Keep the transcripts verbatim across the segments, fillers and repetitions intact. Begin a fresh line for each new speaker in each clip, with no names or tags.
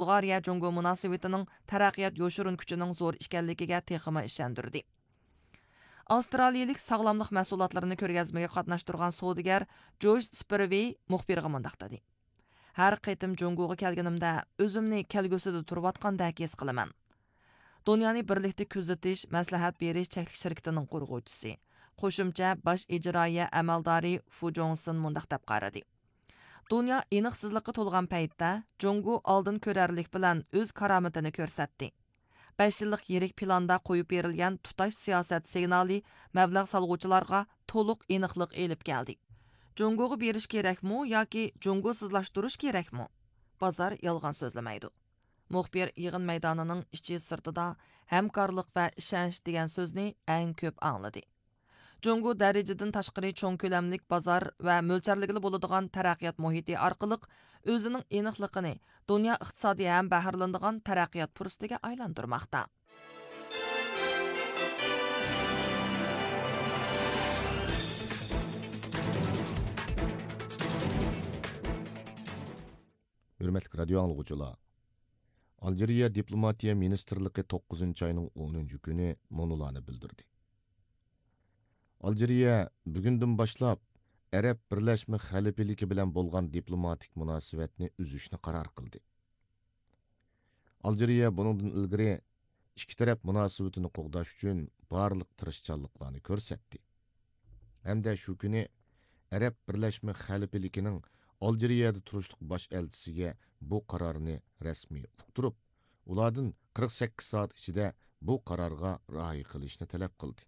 Bulgariya Jungo münasibetining taraqqiyot yoshurun kuchining zo'r ekanligiga texima ishondirdi. Avstraliyalik sog'lomlik mahsulotlarini ko'rgazmaga qatnashtirgan savdogar Joyce Spurvey muxbirga mundaq dedi. Har qitim Jungoga kelganimda o'zimni kelgusida turayotgandek his qilaman. Dunyoni birlikda kuzatish, maslahat berish cheklik shirkatining qurg'uvchisi, qo'shimcha bosh ijroiya amaldori Fu Johnson mundaq deb qaradi. Dunyo aniqsizlikqa to'lgan paytda Jungo oldin ko'rarlik bilan o'z karomatini ko'rsatdi. besh yillik yirik planda qo'yib berilgan tutash siyosat signali mablag' solg'uvchilarga to'liq aniqlik elib keldi. Jungoga berish kerakmi yoki Jungo sizlashtirish kerakmi? Bozor yolg'on so'zlamaydi. Muxbir yig'in maydonining ichi sirtida hamkorlik va ishonch degan so'zni eng ko'p angladi. Jungo darajadan tashqari cho'ng ko'lamlik bozor va mo'lcharligili bo'ladigan taraqqiyot muhiti orqali o'zining aniqligini dunyo iqtisodiy ham bahrlanadigan taraqqiyot fursatiga aylantirmoqda.
Hürmetli radio anlıqçılar. Algeriya Diplomatiya Ministerligi to'qqizinchi ayning o'ninchi kuni monularni bildirdi. Algeriya bugundan boshlab Arab Birlashma Xalifaligi bilan bo'lgan diplomatik munosabatni uzishni qaror qildi. Algeriya buningdan ilgari ikki taraf munosabatini qo'g'dash uchun barliq tirishchanliklarni ko'rsatdi. Hamda shu kuni Arab Birlashma Xalifaligining Algeriyada turishliq bosh elchisiga bu qarorni rasmiy uqtirib, ulardan qirq sakkiz soat ichida bu qarorga rioya qilishni talab qildi.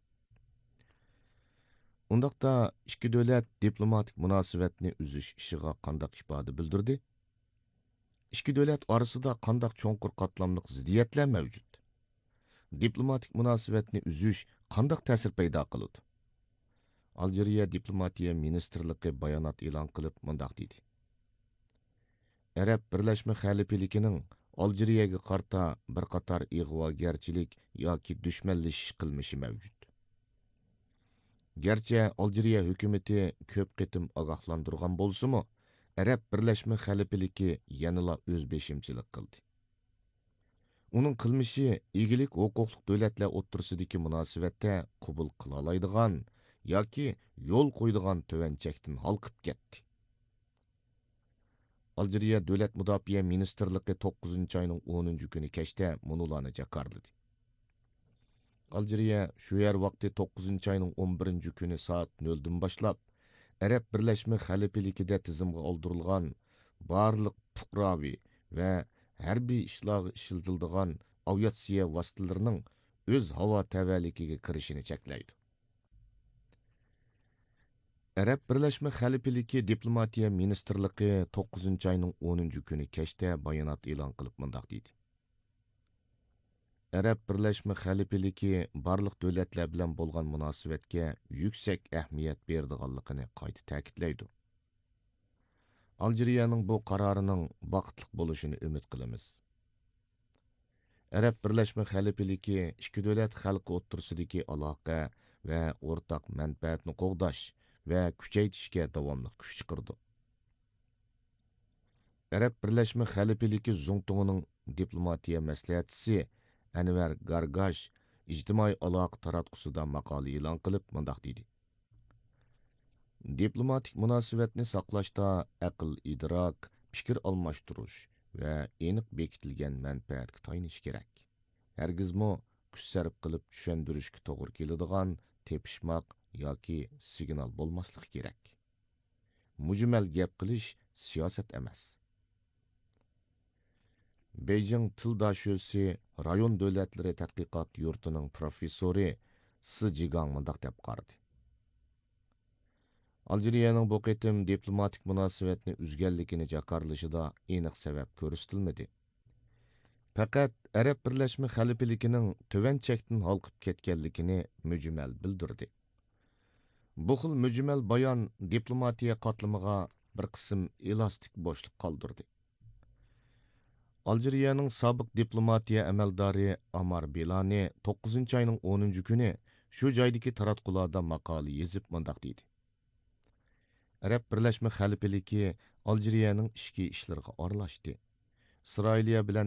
Undaqda ikki davlat diplomatik munosabatni uzish ishiga qandaq ifoda bildirdi? Ikki davlat orasida qandaq cho'nqur qatlamliq ziddiyatlar mavjud? Diplomatik munosabatni uzish qandaq ta'sir paydo qiladi? Algeriya Diplomatiya Ministerligi bayonot e'lon qilib mundaq dedi. Arab Birlashma Xalifaligining Algeriyaga qarta bir qator ig'vogarchilik yoki dushmanlashish qilmishi mavjud. Gerçi Algeriya hukumati ko'p qitim ogohlantirgan bo'lsa-mu, Arab Birlashma Xalifaligi yanada o'z beshimchilik qildi. Uning qilmishi egilik huquqli davlatlar o'rtasidagi munosabatda qabul qila oladigan yoki yo'l qo'ydigan tuvanchakdan halqib ketdi. Algeriya Davlat Mudofaa Ministerligi to'qqizinchi ayning o'ninchi kuni kechda munularni jakarladi. Algeriya shu yer vaqti to'qqizinchi ayning o'n birinchi kuni soat noldan boshlab Arab Birlashma Xalifaligida tizimga oldirilgan barliq fuqaroviy va harbiy ishlarga ishlatiladigan aviatsiya vositalarining o'z havo tavalligiga kirishini cheklaydi. Arab Birlashma Xalifaligi Diplomatiya Ministerligi to'qqizinchi ayning o'ninchi kuni kechda bayonot e'lon qilib mundaq dedi. Arab Birlashma Xalifaligi barliq davlatlar bilan bo'lgan munosabatga yuksak ahamiyat beradiganligini qayta ta'kidlaydi. Algeriyaning bu qarorining vaqtli bo'lishini umid qilamiz. Arab Birlashma Xalifaligi ikki davlat xalqi o'rtasidagi aloqa va o'rtaq manfaatni qo'g'dash va kuchaytirishga davomli kuch chiqardi. Arab Birlashma Xalifaligi Zungtung'ning diplomatiya maslahatchisi Anvar Gargash ijtimoiy aloqa taratqusida maqola e'lon qilib mundaq dedi. Diplomatik munosabatni saqlashda aql, idrok, fikr almashtirish va aniq bekitilgan manfaatga tayinish kerak. Hargizmo kuch sarf qilib tushuntirishga to'g'ri keladigan tepishmoq yoki signal bo'lmasligi kerak. Mujmal gap qilish siyosat emas. Beijing Tildashosi rayon davlatlari tadqiqot yurtining professori Si Jigang mundaq deb qaradi. Algeriyaning bu qitim diplomatik munosabatni uzganligini jakarlashida aniq sabab ko'rsatilmadi. Faqat Arab Birlashma Xalifaligining tuvanchakdan halqib ketganligini mujmal bildirdi. Bu xil mujmal bayon diplomatiya qatlamiga bir qism elastik bo'shliq qoldirdi. Algeriyaning sobiq diplomatiya amaldori Amar Bilani to'qqizinchi ayning o'ninchi kuni shu joydagi taratqularda maqola yozib mundaq dedi. Arab Birlashma Xalifaligi Algeriyaning ichki ishlariga aralashdi. Isroiliya bilan